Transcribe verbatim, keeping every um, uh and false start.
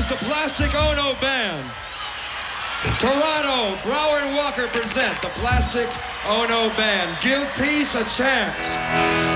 the Plastic Ono Band. Toronto, Brower and Walker present the Plastic Ono Band. Give peace a chance.